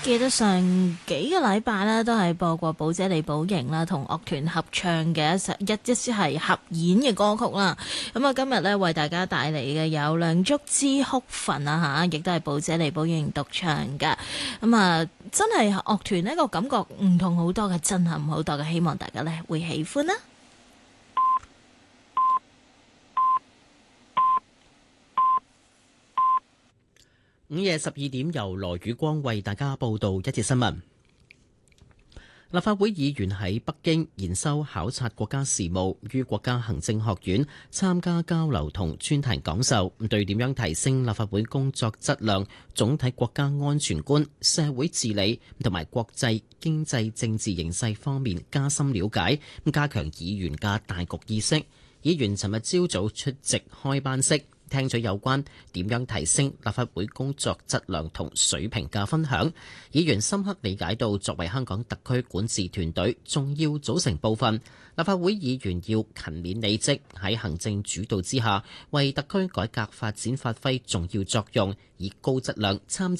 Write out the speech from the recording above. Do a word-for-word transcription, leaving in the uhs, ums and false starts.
記得上幾個禮拜咧，都係播過寶姐李寶瑩啦，同樂團合唱嘅一首一一支係合演嘅歌曲啦。咁啊，今日咧為大家帶嚟嘅有《梁祝之哭墳》啊嚇，亦都係寶姐李寶瑩獨唱嘅。咁啊，真係樂團呢個感覺唔同好多嘅，震撼好多嘅，希望大家咧會喜歡啦。 午夜十二點，由羅宇光為大家報道一節新聞。立法會議員喺北京研修考察國家事務，於國家行政學院參加交流同專題講授，對點樣提升立法會工作質量、總體國家安全觀、社會治理同埋國際經濟政治形勢方面加深了解，加強議員嘅大局意識。議員尋日朝早出席開班式，聽取有關點樣提升立法會工作質量同水平嘅分享。議員深刻理解到，作為香港特區管治團隊重要組成部分，立法會議員要勤勉履職，喺行政主導之下，為特區改革發展發揮重要作用，以高質量參